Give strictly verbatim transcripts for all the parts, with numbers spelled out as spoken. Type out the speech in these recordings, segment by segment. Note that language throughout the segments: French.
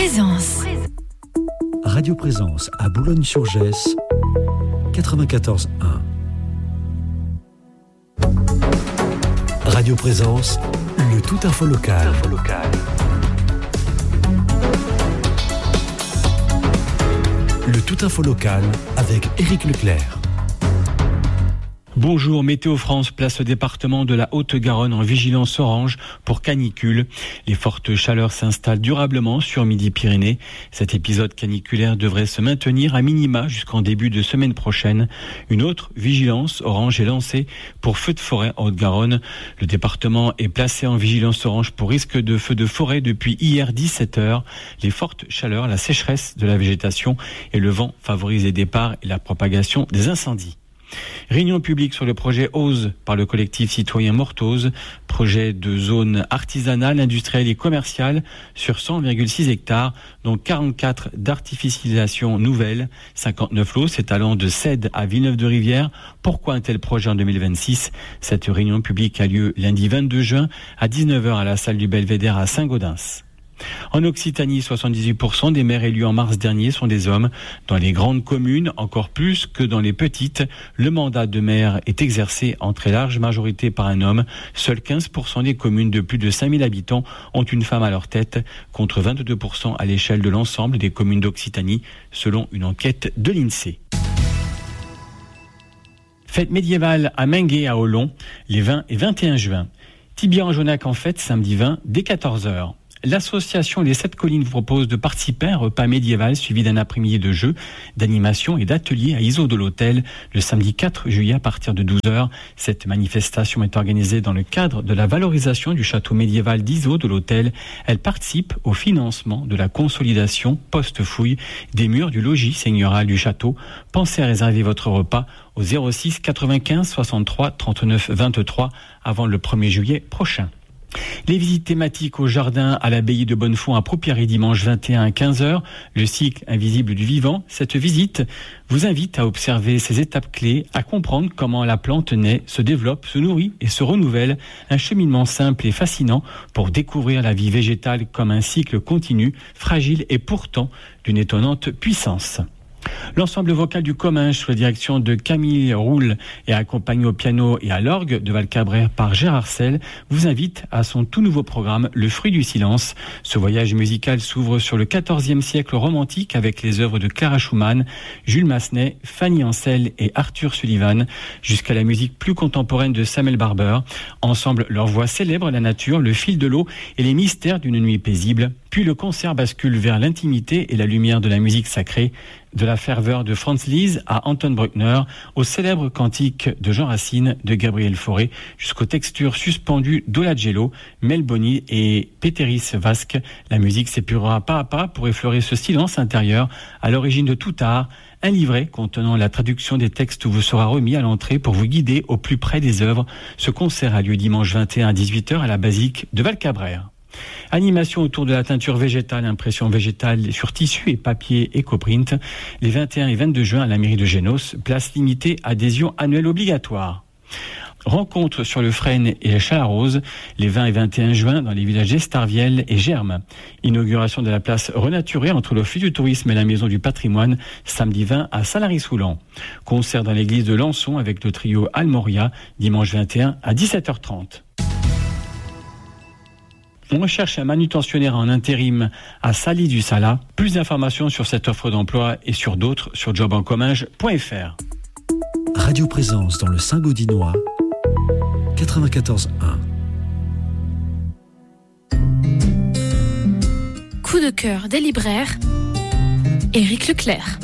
Présence. Radio Présence à Boulogne-sur-Gesse, quatre-vingt-quatorze un. Radio Présence, le tout info local. Info local. Le tout info local avec Éric Leclerc. Bonjour, Météo France place le département de la Haute-Garonne en vigilance orange pour canicule. Les fortes chaleurs s'installent durablement sur Midi-Pyrénées. Cet épisode caniculaire devrait se maintenir à minima jusqu'en début de semaine prochaine. Une autre vigilance orange est lancée pour feux de forêt en Haute-Garonne. Le département est placé en vigilance orange pour risque de feux de forêt depuis hier dix-sept heures. Les fortes chaleurs, la sécheresse de la végétation et le vent favorisent les départs et la propagation des incendies. Réunion publique sur le projet OSE par le collectif citoyen Mortose, projet de zone artisanale, industrielle et commerciale sur cent virgule six hectares, dont quarante-quatre d'artificialisation nouvelle, cinquante-neuf lots s'étalant de Cède à Villeneuve-de-Rivière. Pourquoi un tel projet en deux mille vingt-six ? Cette réunion publique a lieu lundi vingt-deux juin à dix-neuf heures à la salle du Belvédère à Saint-Gaudens. En Occitanie, soixante-dix-huit pour cent des maires élus en mars dernier sont des hommes. Dans les grandes communes, encore plus que dans les petites, le mandat de maire est exercé en très large majorité par un homme. Seuls quinze pour cent des communes de plus de cinq mille habitants ont une femme à leur tête, contre vingt-deux pour cent à l'échelle de l'ensemble des communes d'Occitanie, selon une enquête de l'INSEE. Fête médiévale à Minguet à Olon, les vingt et vingt et un juin. Thibier-en-Jonac en fête, samedi vingt, dès quatorze heures. L'association Les Sept Collines vous propose de participer à un repas médiéval suivi d'un après-midi de jeux, d'animation et d'ateliers à Iso de l'Hôtel le samedi quatre juillet à partir de douze heures. Cette manifestation est organisée dans le cadre de la valorisation du château médiéval d'Iso de l'Hôtel. Elle participe au financement de la consolidation post-fouille des murs du logis seigneurial du château. Pensez à réserver votre repas au zéro six quatre-vingt-quinze soixante-trois trente-neuf vingt-trois avant le premier juillet prochain. Les visites thématiques au jardin à l'abbaye de Bonnefond à Proupierry dimanche vingt et un à quinze heures. Le cycle invisible du vivant. Cette visite vous invite à observer ces étapes clés, à comprendre comment la plante naît, se développe, se nourrit et se renouvelle. Un cheminement simple et fascinant pour découvrir la vie végétale comme un cycle continu, fragile et pourtant d'une étonnante puissance. L'ensemble vocal du Comminges sous la direction de Camille Roule et accompagné au piano et à l'orgue de Val-Cabrère par Gérard Selle vous invite à son tout nouveau programme Le Fruit du Silence. Ce voyage musical s'ouvre sur le quatorzième siècle romantique avec les œuvres de Clara Schumann, Jules Massenet, Fanny Ansel et Arthur Sullivan, jusqu'à la musique plus contemporaine de Samuel Barber. Ensemble, leurs voix célèbrent la nature, le fil de l'eau et les mystères d'une nuit paisible. Puis le concert bascule vers l'intimité et la lumière de la musique sacrée, de la ferveur de Franz Liszt à Anton Bruckner, au célèbre cantique de Jean Racine, de Gabriel Fauré, jusqu'aux textures suspendues d'Ola Gelo, Mel Boni et Péteris Vasque. La musique s'épurera pas à pas pour effleurer ce silence intérieur à l'origine de tout art. Un livret contenant la traduction des textes vous sera remis à l'entrée pour vous guider au plus près des œuvres. Ce concert a lieu dimanche vingt et un à dix-huit heures à la basilique de Val-Cabrère. Animation autour de la teinture végétale, impression végétale sur tissu et papier éco-print. Les vingt et un et vingt-deux juin à la mairie de Génos, place limitée, adhésion annuelle obligatoire. Rencontre sur le Frêne et Chalarose, les vingt et vingt et un juin dans les villages d'Estarviel et Germes. Inauguration de la place renaturée entre l'Office du tourisme et la Maison du patrimoine, samedi vingt à Salary-Soulan. Concert dans l'église de Lançon avec le trio Almoria, dimanche vingt et un à dix-sept heures trente. On recherche un manutentionnaire en intérim à Sali du Sala. Plus d'informations sur cette offre d'emploi et sur d'autres sur job en comminges point f r. Radio Présence dans le Saint-Gaudinois, quatre-vingt-quatorze un. Coup de cœur des libraires, Éric Leclerc.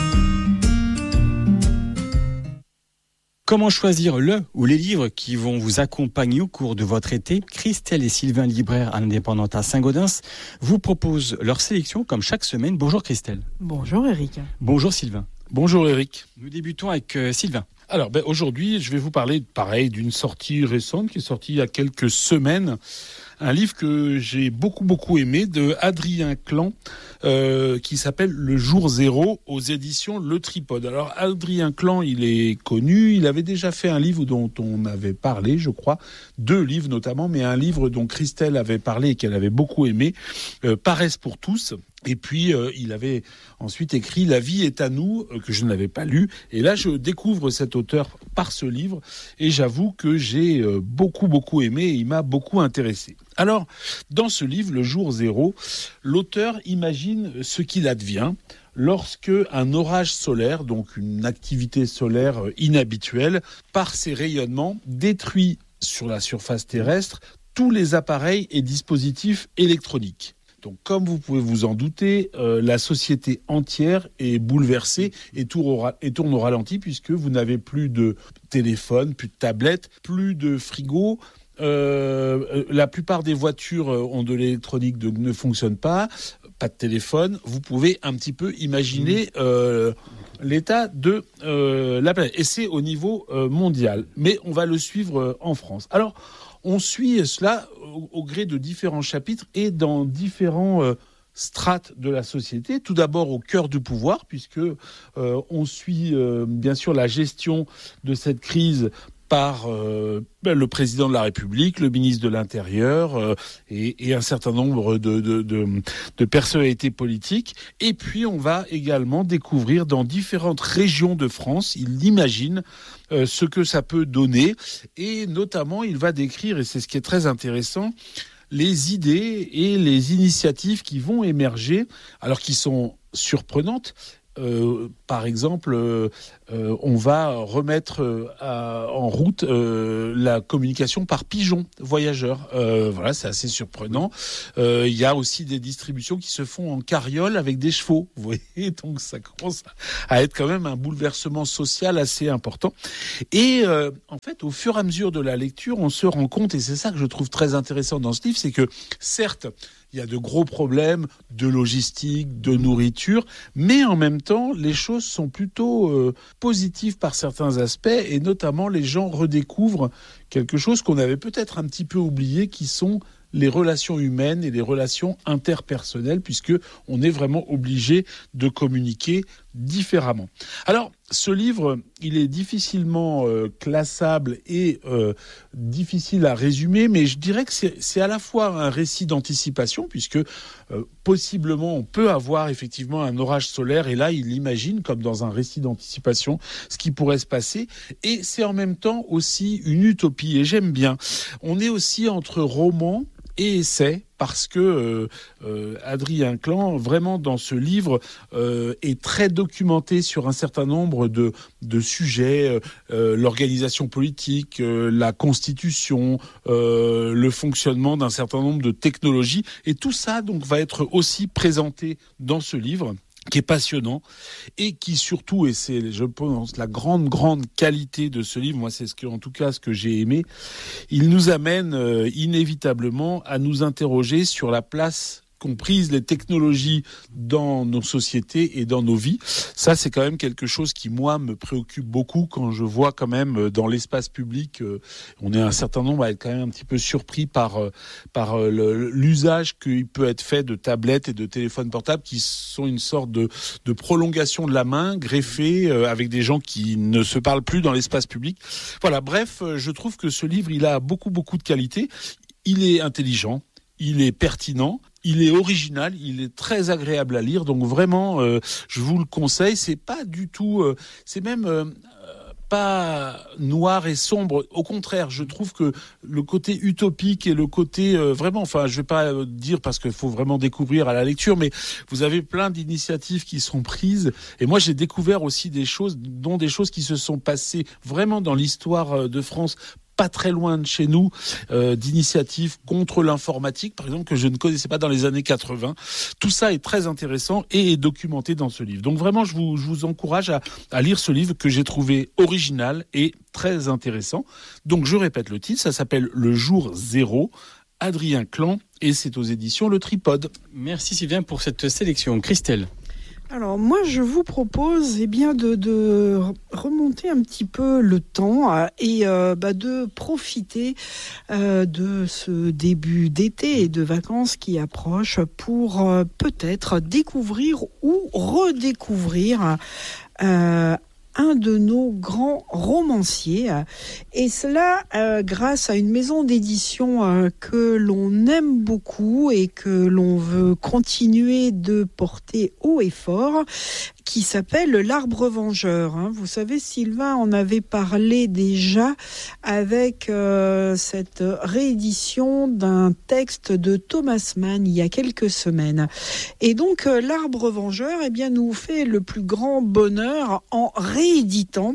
Comment choisir le ou les livres qui vont vous accompagner au cours de votre été ? Christelle et Sylvain, libraires à l'Indépendante à Saint-Gaudens, vous proposent leur sélection comme chaque semaine. Bonjour Christelle. Bonjour Éric. Bonjour Sylvain. Bonjour Éric. Nous débutons avec euh, Sylvain. Alors ben, aujourd'hui, je vais vous parler pareil d'une sortie récente qui est sortie il y a quelques semaines. Un livre que j'ai beaucoup beaucoup aimé de Adrien Clan euh, qui s'appelle Le Jour Zéro aux éditions Le Tripode. Alors Adrien Clan, il est connu, il avait déjà fait un livre dont on avait parlé, je crois, deux livres notamment, mais un livre dont Christelle avait parlé et qu'elle avait beaucoup aimé, euh, Paresse pour tous. Et puis, euh, il avait ensuite écrit « La vie est à nous », euh, que je n'avais pas lu. Et là, je découvre cet auteur par ce livre. Et j'avoue que j'ai euh, beaucoup, beaucoup aimé et il m'a beaucoup intéressé. Alors, dans ce livre, Le jour zéro, l'auteur imagine ce qu'il advient lorsque un orage solaire, donc une activité solaire inhabituelle, par ses rayonnements, détruit sur la surface terrestre tous les appareils et dispositifs électroniques. Donc, comme vous pouvez vous en douter, euh, la société entière est bouleversée et tourne, au, et tourne au ralenti puisque vous n'avez plus de téléphone, plus de tablette, plus de frigo. Euh, la plupart des voitures ont de l'électronique de, ne fonctionne pas, pas de téléphone. Vous pouvez un petit peu imaginer euh, l'état de euh, la planète. Et c'est au niveau euh, mondial. Mais on va le suivre euh, en France. Alors, on suit cela au, au gré de différents chapitres et dans différents euh, strates de la société. Tout d'abord au cœur du pouvoir, puisque euh, on suit euh, bien sûr la gestion de cette crise par euh, le président de la République, le ministre de l'Intérieur euh, et, et un certain nombre de, de, de, de personnalités politiques. Et puis, on va également découvrir dans différentes régions de France, il imagine euh, ce que ça peut donner. Et notamment, il va décrire, et c'est ce qui est très intéressant, les idées et les initiatives qui vont émerger, alors qui sont surprenantes. Euh, par exemple, euh, euh, on va remettre euh, à, en route euh, la communication par pigeon voyageur. Euh, voilà, c'est assez surprenant. Euh, il y a aussi des distributions qui se font en carriole avec des chevaux. Vous voyez, donc ça commence à être quand même un bouleversement social assez important. Et euh, en fait, au fur et à mesure de la lecture, on se rend compte, et c'est ça que je trouve très intéressant dans ce livre, c'est que certes, il y a de gros problèmes de logistique, de nourriture, mais en même temps, les choses sont plutôt euh, positives par certains aspects, et notamment les gens redécouvrent quelque chose qu'on avait peut-être un petit peu oublié, qui sont les relations humaines et les relations interpersonnelles, puisque on est vraiment obligé de communiquer différemment. Alors, ce livre, il est difficilement euh, classable et euh, difficile à résumer, mais je dirais que c'est, c'est à la fois un récit d'anticipation, puisque euh, possiblement on peut avoir effectivement un orage solaire, et là il imagine, comme dans un récit d'anticipation, ce qui pourrait se passer, et c'est en même temps aussi une utopie, et j'aime bien. On est aussi entre roman et essai, parce que euh, euh, Adrien Clan, vraiment dans ce livre, euh, est très documenté sur un certain nombre de, de sujets, euh, l'organisation politique, euh, la constitution, euh, le fonctionnement d'un certain nombre de technologies, et tout ça donc va être aussi présenté dans ce livre, qui est passionnant et qui surtout, et c'est, je pense, la grande, grande qualité de ce livre, moi c'est ce que, en tout cas ce que j'ai aimé, il nous amène euh, inévitablement à nous interroger sur la place qu'ont prise les technologies dans nos sociétés et dans nos vies. Ça, c'est quand même quelque chose qui, moi, me préoccupe beaucoup quand je vois quand même dans l'espace public, euh, on est un certain nombre à être quand même un petit peu surpris par, euh, par euh, le, l'usage qu'il peut être fait de tablettes et de téléphones portables qui sont une sorte de, de prolongation de la main greffée euh, avec des gens qui ne se parlent plus dans l'espace public. Voilà, bref, euh, je trouve que ce livre, il a beaucoup, beaucoup de qualités. Il est intelligent, il est pertinent, il est original, il est très agréable à lire, donc vraiment, euh, je vous le conseille. C'est pas du tout, euh, c'est même euh, pas noir et sombre. Au contraire, je trouve que le côté utopique et le côté euh, vraiment, enfin, je vais pas euh, dire parce qu'il faut vraiment découvrir à la lecture, mais vous avez plein d'initiatives qui sont prises. Et moi, j'ai découvert aussi des choses, dont des choses qui se sont passées vraiment dans l'histoire de France, pas très loin de chez nous, euh, d'initiatives contre l'informatique, par exemple, que je ne connaissais pas dans les années quatre-vingts. Tout ça est très intéressant et est documenté dans ce livre. Donc vraiment, je vous, je vous encourage à, à lire ce livre que j'ai trouvé original et très intéressant. Donc je répète le titre, ça s'appelle Le jour zéro, Adrien Clan, et c'est aux éditions Le Tripode. Merci Sylvain pour cette sélection. Christelle. Alors moi je vous propose eh bien de, de remonter un petit peu le temps euh, et euh, bah, de profiter euh, de ce début d'été et de vacances qui approchent pour euh, peut-être découvrir ou redécouvrir euh, un de nos grands romanciers. Et cela euh, grâce à une maison d'édition euh, que l'on aime beaucoup et que l'on veut continuer de porter haut et fort, qui s'appelle L'Arbre Vengeur. Vous savez, Sylvain en avait parlé déjà avec euh, cette réédition d'un texte de Thomas Mann il y a quelques semaines. Et donc, euh, L'Arbre Vengeur, eh bien, nous fait le plus grand bonheur en rééditant,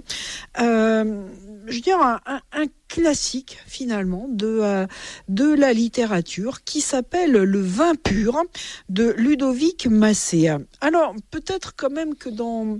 euh, je veux dire, un, un, un classique finalement de euh, de la littérature qui s'appelle Le vin pur de Ludovic Massé. Alors peut-être quand même que dans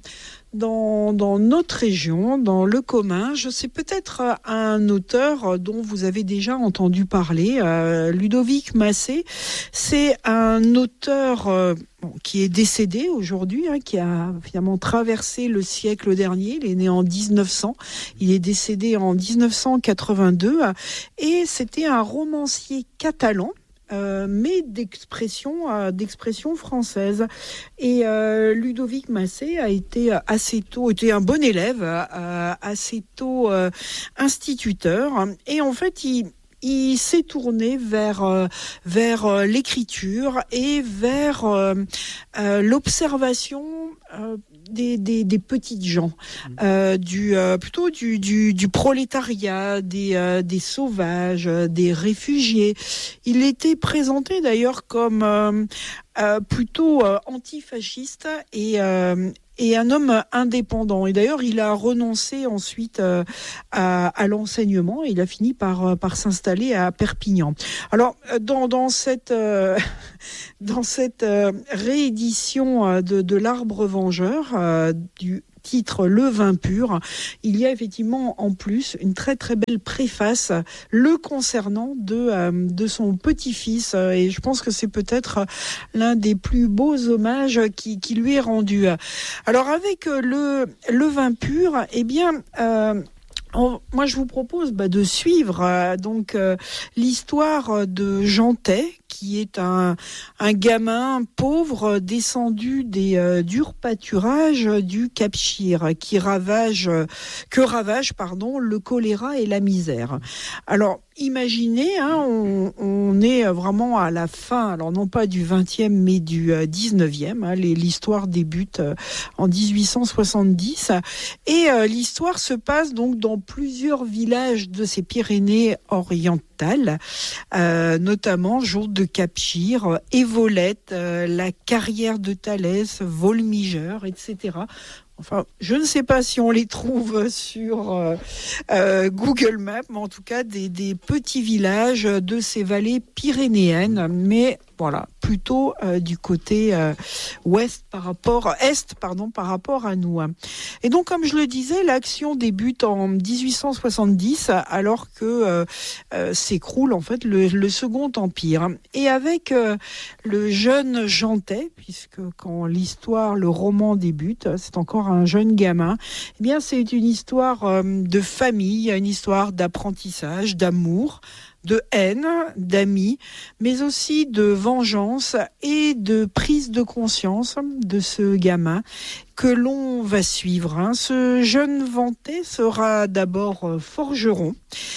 dans dans notre région, dans le commun, je sais peut-être un auteur dont vous avez déjà entendu parler, euh, Ludovic Massé. C'est un auteur euh, bon, qui est décédé aujourd'hui, hein, qui a finalement traversé le siècle dernier. Il est né en dix-neuf cents, il est décédé en dix-neuf cent quatre-vingt-deux, et c'était un romancier catalan. Euh, mais d'expression, euh, d'expression française. Et euh, Ludovic Massé a été assez tôt, était un bon élève, euh, assez tôt euh, instituteur. Et en fait, il il s'est tourné vers euh, vers euh, l'écriture et vers euh, euh, l'observation euh, Des, des, des petites gens, euh, du, euh, plutôt du, du, du prolétariat, des, euh, des sauvages, euh, des réfugiés. Il était présenté d'ailleurs comme euh, euh, plutôt euh, antifasciste et, euh, et un homme indépendant. Et d'ailleurs, il a renoncé ensuite euh, à, à l'enseignement et il a fini par, par s'installer à Perpignan. Alors, dans, dans cette, euh, dans cette euh, réédition de, de L'Arbre Vengeur, euh, du titre Le vin pur, il y a effectivement en plus une très très belle préface le concernant de, euh, de son petit-fils, et je pense que c'est peut-être l'un des plus beaux hommages qui, qui lui est rendu. Alors avec le, le vin pur, eh bien... Euh, On, moi, je vous propose bah, de suivre euh, donc euh, l'histoire de Jantet, qui est un, un gamin pauvre descendu des euh, durs pâturages du Cap-Chir, qui ravage, euh, que ravage pardon, le choléra et la misère. Alors, imaginez, hein, on, on est vraiment à la fin, alors non pas du vingtième, mais du euh, dix-neuvième. Hein, les, l'histoire débute euh, en dix-huit cent soixante-dix, et euh, l'histoire se passe donc dans plusieurs villages de ces Pyrénées orientales, euh, notamment Jourde de Cap-Chir, Évolette, euh, la carrière de Thalès, Volmigeur, et cetera. Enfin, je ne sais pas si on les trouve sur euh, euh, Google Maps, mais en tout cas des, des petits villages de ces vallées pyrénéennes, mais voilà, plutôt euh, du côté euh, ouest par rapport est, pardon, par rapport à nous. Et donc, comme je le disais, l'action débute en dix-huit cent soixante-dix, alors que euh, euh, s'écroule en fait le, le Second Empire. Et avec euh, le jeune Jantet, puisque quand l'histoire, le roman débute, c'est encore un jeune gamin. Eh bien, c'est une histoire euh, de famille, une histoire d'apprentissage, d'amour, de haine, d'amis, mais aussi de vengeance et de prise de conscience de ce gamin que l'on va suivre. Hein. Ce jeune Vanté sera d'abord forgeron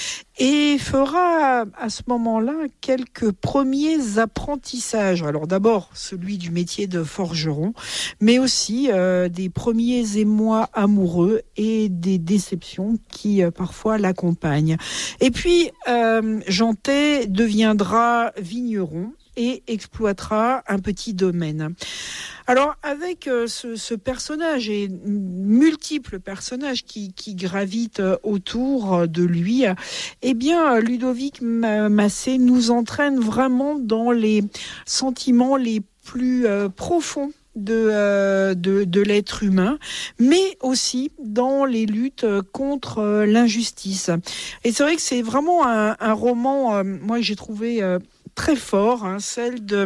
et fera à ce moment-là quelques premiers apprentissages. Alors d'abord celui du métier de forgeron, mais aussi euh, des premiers émois amoureux et des déceptions qui euh, parfois l'accompagnent. Et puis euh, Jantet deviendra vigneron et exploitera un petit domaine. Alors avec euh, ce, ce personnage et multiples personnages qui, qui gravitent autour de lui, eh bien Ludovic Massé nous entraîne vraiment dans les sentiments les plus euh, profonds de, euh, de, de l'être humain, mais aussi dans les luttes contre euh, l'injustice. Et c'est vrai que c'est vraiment un, un roman, euh, moi j'ai trouvé euh, très fort, hein, celle de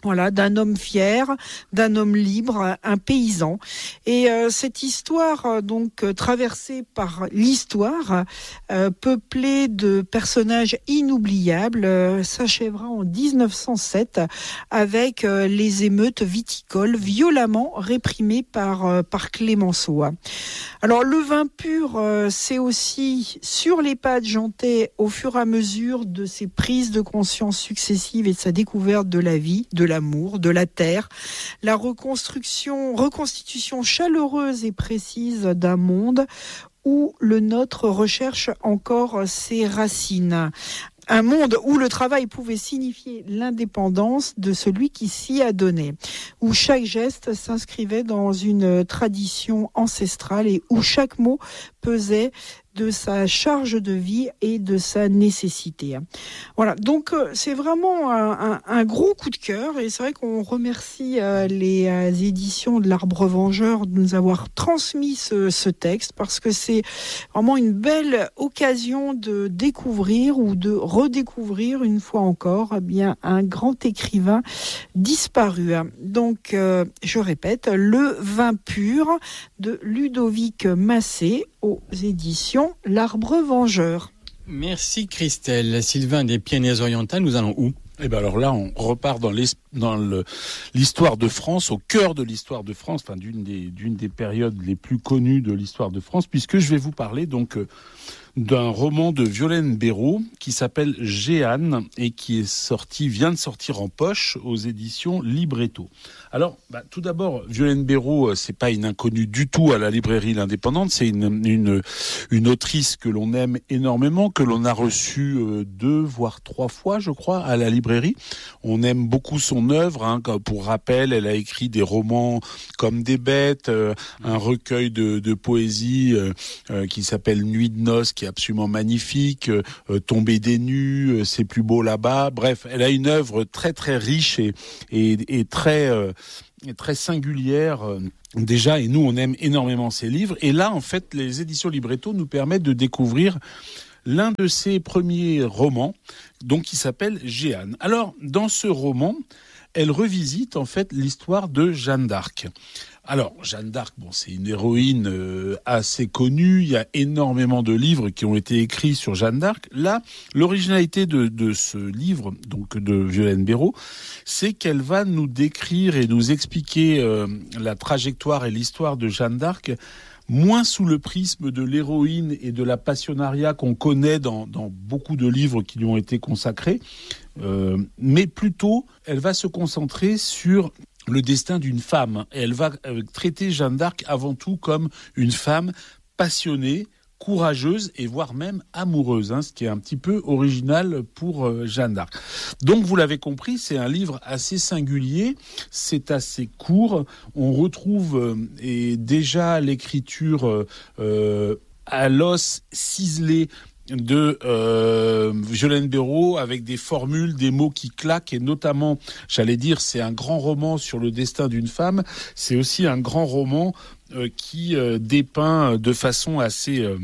Voilà, d'un homme fier, d'un homme libre, un paysan. Et euh, cette histoire, euh, donc euh, traversée par l'histoire, euh, peuplée de personnages inoubliables, euh, s'achèvera en dix-neuf cent sept avec euh, les émeutes viticoles violemment réprimées par euh, par Clémenceau. Alors le vin pur, euh, c'est aussi sur les pas de Jean Thay au fur et à mesure de ses prises de conscience successives et de sa découverte de la vie, de l'amour, de la terre, la reconstruction, reconstitution chaleureuse et précise d'un monde où le nôtre recherche encore ses racines. Un monde où le travail pouvait signifier l'indépendance de celui qui s'y a donné, où chaque geste s'inscrivait dans une tradition ancestrale et où chaque mot pesait de sa charge de vie et de sa nécessité. Voilà, donc euh, c'est vraiment un, un, un gros coup de cœur et c'est vrai qu'on remercie euh, les euh, éditions de l'Arbre Vengeur de nous avoir transmis ce, ce texte parce que c'est vraiment une belle occasion de découvrir ou de redécouvrir une fois encore eh bien un grand écrivain disparu. Donc euh, je répète, Le vin pur de Ludovic Massé aux éditions L'Arbre Vengeur. Merci Christelle. Sylvain des Pyrénées-Orientales, nous allons où ? Eh ben alors là, on repart dans, les, dans le, l'histoire de France, au cœur de l'histoire de France, enfin d'une des, d'une des périodes les plus connues de l'histoire de France, puisque je vais vous parler donc euh, d'un roman de Violaine Béraud qui s'appelle Jeanne et qui est sorti, vient de sortir en poche aux éditions Libretto. Alors, bah, tout d'abord, Violaine Béraud, c'est pas une inconnue du tout à la librairie L'Indépendante. C'est une, une, une autrice que l'on aime énormément, que l'on a reçue deux, voire trois fois, je crois, à la librairie. On aime beaucoup son œuvre. Hein. Pour rappel, elle a écrit des romans comme Des bêtes, euh, un recueil de, de poésie euh, euh, qui s'appelle Nuit de noces, qui est absolument magnifique, euh, Tomber des nues, euh, C'est plus beau là-bas. Bref, elle a une œuvre très très riche et, et, et très euh, très singulière euh, déjà, et nous on aime énormément ses livres. Et là, en fait, les éditions Libretto nous permettent de découvrir l'un de ses premiers romans, donc qui s'appelle Jeanne. Alors, dans ce roman, elle revisite en fait l'histoire de Jeanne d'Arc. Alors, Jeanne d'Arc, bon, c'est une héroïne euh, assez connue. Il y a énormément de livres qui ont été écrits sur Jeanne d'Arc. Là, l'originalité de, de ce livre, donc de Violaine Béraud, c'est qu'elle va nous décrire et nous expliquer euh, la trajectoire et l'histoire de Jeanne d'Arc, moins sous le prisme de l'héroïne et de la passionnariat qu'on connaît dans, dans beaucoup de livres qui lui ont été consacrés, euh, mais plutôt, elle va se concentrer sur le destin d'une femme. Et elle va euh, traiter Jeanne d'Arc avant tout comme une femme passionnée, courageuse et voire même amoureuse, hein, ce qui est un petit peu original pour euh, Jeanne d'Arc. Donc vous l'avez compris, c'est un livre assez singulier, c'est assez court, on retrouve euh, et déjà l'écriture euh, euh, à l'os ciselé de euh, Violaine Béraud avec des formules, des mots qui claquent, et notamment, j'allais dire, c'est un grand roman sur le destin d'une femme, c'est aussi un grand roman euh, qui euh, dépeint de façon assez euh,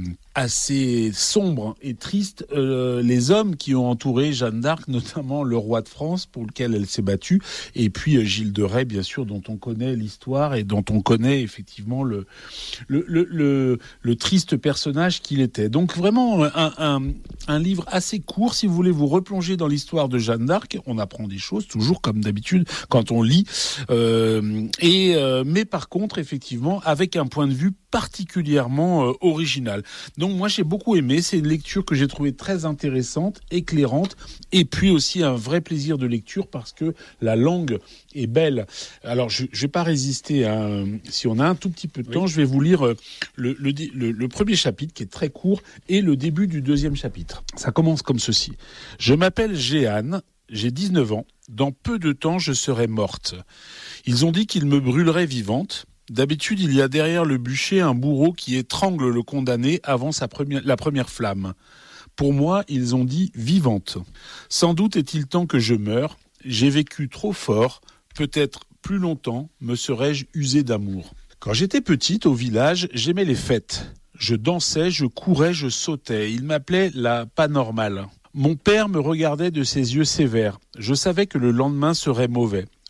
assez sombre et triste euh, les hommes qui ont entouré Jeanne d'Arc, notamment le roi de France pour lequel elle s'est battue, et puis euh, Gilles de Rais, bien sûr, dont on connaît l'histoire et dont on connaît effectivement le le le, le, le triste personnage qu'il était. Donc vraiment un, un un livre assez court si vous voulez vous replonger dans l'histoire de Jeanne d'Arc. On apprend des choses toujours comme d'habitude quand on lit, euh, et euh, mais par contre effectivement avec un point de vue particulièrement euh, original. Donc moi j'ai beaucoup aimé, c'est une lecture que j'ai trouvée très intéressante, éclairante, et puis aussi un vrai plaisir de lecture parce que la langue est belle. Alors je ne vais pas résister, à, si on a un tout petit peu de temps, oui. Je vais vous lire le, le, le, le premier chapitre qui est très court et le début du deuxième chapitre. Ça commence comme ceci. Je m'appelle Jeanne, j'ai dix-neuf ans, dans peu de temps je serai morte. Ils ont dit qu'ils me brûleraient vivante. D'habitude, il y a derrière le bûcher un bourreau qui étrangle le condamné avant sa première, la première flamme. Pour moi, ils ont dit vivante. Sans doute est-il temps que je meure. J'ai vécu trop fort. Peut-être plus longtemps me serais-je usé d'amour. Quand j'étais petite, au village, j'aimais les fêtes. Je dansais, je courais, je sautais. Il m'appelait la pas normale. Mon père me regardait de ses yeux sévères. Je savais que le lendemain serait mauvais.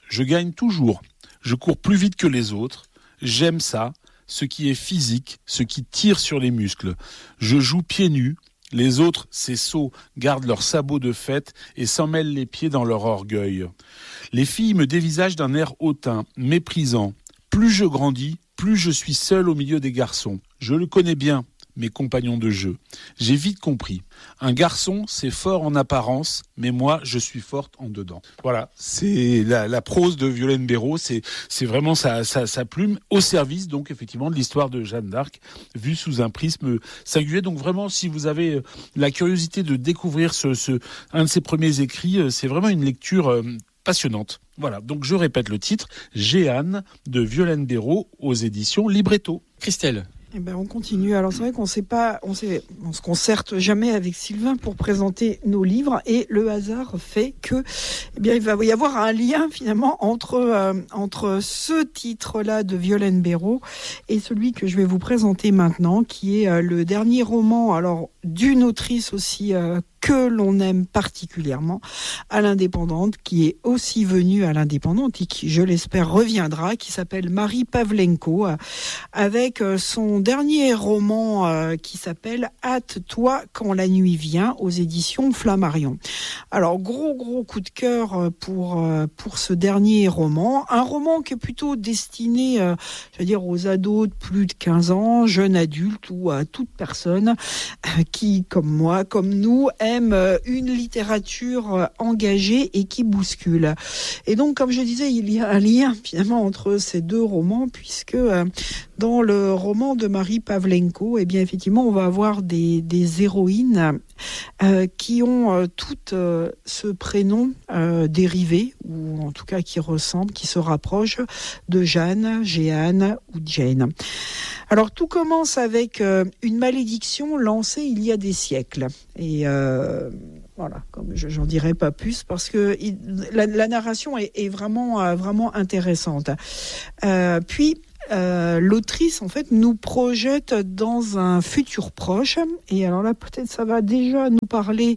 Je gagne toujours. Je cours plus vite que les autres. J'aime ça. Ce qui est physique, ce qui tire sur les muscles. Je joue pieds nus. Les autres, ces sots, gardent leurs sabots de fête et s'en mêlent les pieds dans leur orgueil. Les filles me dévisagent d'un air hautain, méprisant. Plus je grandis, plus je suis seul au milieu des garçons. Je le connais bien, mes compagnons de jeu. J'ai vite compris. Un garçon, c'est fort en apparence, mais moi, je suis forte en dedans. Voilà, c'est la, la prose de Violaine Béraud, c'est, c'est vraiment sa, sa, sa plume au service, donc effectivement, de l'histoire de Jeanne d'Arc, vue sous un prisme singulier. Donc vraiment, si vous avez la curiosité de découvrir ce, ce, un de ses premiers écrits, c'est vraiment une lecture euh, passionnante. Voilà, donc je répète le titre, Jeanne de Violaine Béraud aux éditions Libretto. Christelle. Eh ben, on continue. Alors, c'est vrai qu'on sait pas, on sait, on se concerte jamais avec Sylvain pour présenter nos livres, et le hasard fait que, eh bien, il va y avoir un lien, finalement, entre, euh, entre ce titre-là de Violaine Béraud et celui que je vais vous présenter maintenant, qui est euh, le dernier roman, alors, d'une autrice aussi, euh, que l'on aime particulièrement, à l'Indépendante, qui est aussi venue à l'Indépendante et qui, je l'espère, reviendra, qui s'appelle Marie Pavlenko, euh, avec euh, son dernier roman euh, qui s'appelle « Hâte-toi quand la nuit vient » aux éditions Flammarion. Alors, gros, gros coup de cœur pour, euh, pour ce dernier roman. Un roman qui est plutôt destiné, euh, je veux dire, aux ados de plus de quinze ans, jeunes adultes ou à toute personne euh, qui, comme moi, comme nous, aime une littérature engagée et qui bouscule. Et donc, comme je disais, il y a un lien finalement entre ces deux romans, puisque euh, dans le roman de Marie Pavlenko, eh bien effectivement, on va avoir des, des héroïnes euh, qui ont euh, toutes euh, ce prénom euh, dérivé, ou en tout cas qui ressemblent, qui se rapprochent de Jeanne, Jeanne ou Jane. Alors tout commence avec euh, une malédiction lancée il y a des siècles. Et euh, voilà, comme je, j'en dirai pas plus parce que il, la, la narration est, est vraiment, euh, vraiment intéressante. Euh, puis euh, l'autrice en fait nous projette dans un futur proche. Et alors là peut-être ça va déjà nous parler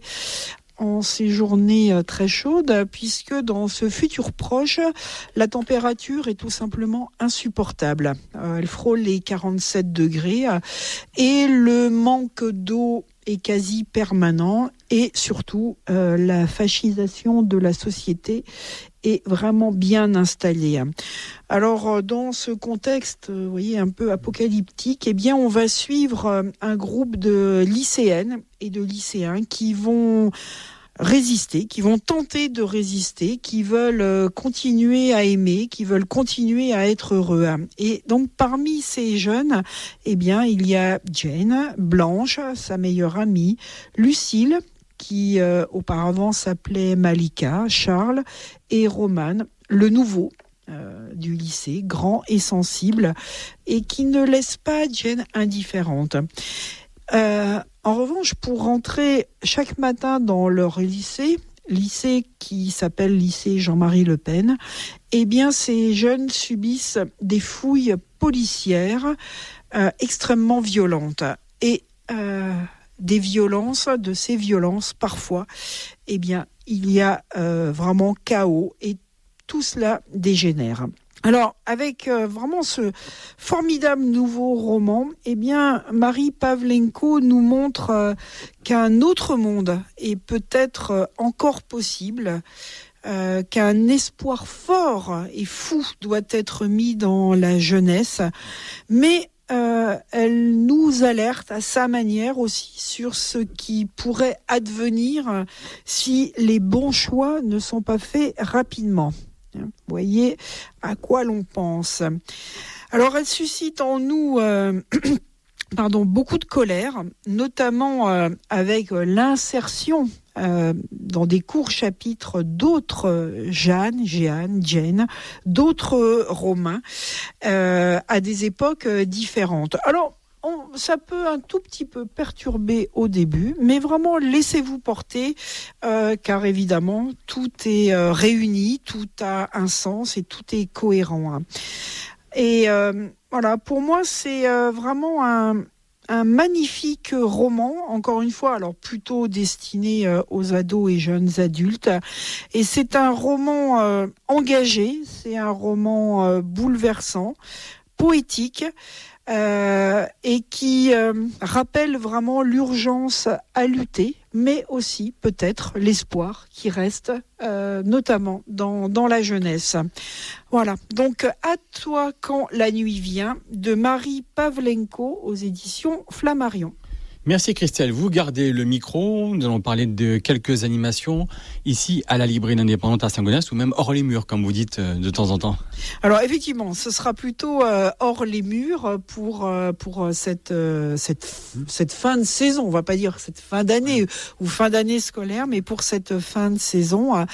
en ces journées très chaudes, puisque dans ce futur proche, la température est tout simplement insupportable. Euh, elle frôle les quarante-sept degrés et le manque d'eau est quasi permanent, et surtout euh, la fascisation de la société est vraiment bien installée. Alors dans ce contexte, vous voyez, un peu apocalyptique, eh bien on va suivre un groupe de lycéennes et de lycéens qui vont résister, qui vont tenter de résister, qui veulent continuer à aimer, qui veulent continuer à être heureux. Et donc parmi ces jeunes, eh bien il y a Jane, Blanche, sa meilleure amie, Lucille, qui euh, auparavant s'appelait Malika, Charles et Roman, le nouveau euh, du lycée, grand et sensible, et qui ne laisse pas Jane indifférente. Euh, en revanche, pour rentrer chaque matin dans leur lycée, lycée qui s'appelle lycée Jean-Marie Le Pen, eh bien ces jeunes subissent des fouilles policières euh, extrêmement violentes. Et euh, des violences, de ces violences, parfois, eh bien, il y a euh, vraiment chaos et tout cela dégénère. Alors, avec euh, vraiment ce formidable nouveau roman, eh bien, Marie Pavlenko nous montre euh, qu'un autre monde est peut-être euh, encore possible, euh, qu'un espoir fort et fou doit être mis dans la jeunesse, mais Euh, elle nous alerte à sa manière aussi sur ce qui pourrait advenir si les bons choix ne sont pas faits rapidement. Vous voyez à quoi l'on pense. Alors elle suscite en nous euh, pardon, beaucoup de colère, notamment euh, avec l'insertion Euh, dans des courts chapitres d'autres Jeanne, Jeanne, Jane, d'autres Romains euh, à des époques différentes. Alors, on, ça peut un tout petit peu perturber au début, mais vraiment laissez-vous porter, euh, car évidemment tout est euh, réuni, tout a un sens et tout est cohérent. Et euh, voilà, pour moi c'est euh, vraiment un un magnifique roman, encore une fois, alors plutôt destiné euh, aux ados et jeunes adultes. Et c'est un roman euh, engagé, c'est un roman euh, bouleversant, poétique, euh, et qui euh, rappelle vraiment l'urgence à lutter, mais aussi peut-être l'espoir qui reste, euh, notamment dans, dans la jeunesse. Voilà, donc À toi quand la nuit vient, de Marie Pavlenko aux éditions Flammarion. Merci Christelle, vous gardez le micro, nous allons parler de quelques animations ici à la librairie indépendante à Saint-Gaudens ou même hors les murs comme vous dites de temps en temps. Alors effectivement, ce sera plutôt euh, hors les murs pour, euh, pour cette, euh, cette, cette fin de saison, on va pas dire cette fin d'année ou fin d'année scolaire, mais pour cette fin de saison.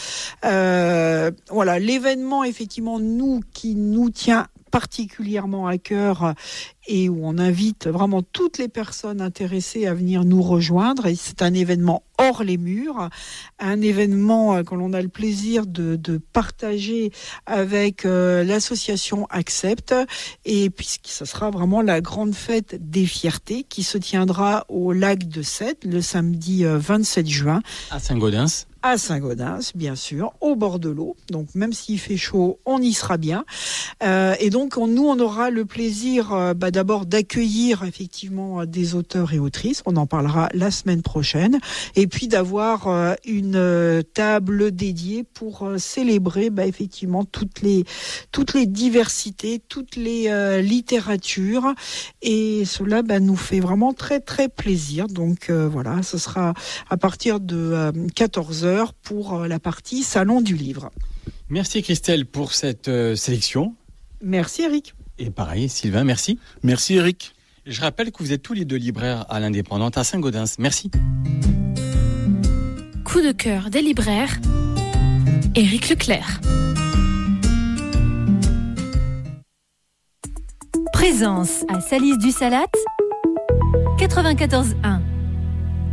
Euh, voilà, l'événement effectivement nous qui nous tient particulièrement à cœur et où on invite vraiment toutes les personnes intéressées à venir nous rejoindre. Et c'est un événement hors les murs, un événement que l'on a le plaisir de, de partager avec euh, l'association Accept, et puisque ce sera vraiment la grande fête des fiertés qui se tiendra au lac de Sète le samedi euh, vingt-sept juin. À Saint-Gaudens. À Saint-Gaudens, bien sûr, au bord de l'eau. Donc, même s'il fait chaud, on y sera bien. Euh, et donc, on, nous, on aura le plaisir, euh, bah, d'abord d'accueillir effectivement des auteurs et autrices. On en parlera la semaine prochaine. Et puis d'avoir euh, une euh, table dédiée pour euh, célébrer, bah, effectivement toutes les toutes les diversités, toutes les euh, littératures. Et cela, bah, nous fait vraiment très très plaisir. Donc euh, voilà, ce sera à partir de euh, quatorze heures. Pour la partie Salon du Livre. Merci Christelle pour cette euh, sélection. Merci Eric. Et pareil Sylvain, merci. Merci Eric. Je rappelle que vous êtes tous les deux libraires à l'Indépendante à Saint-Gaudens. Merci. Coup de cœur des libraires, Éric Leclerc. Présence à Salis du Salat, quatre-vingt-quatorze un.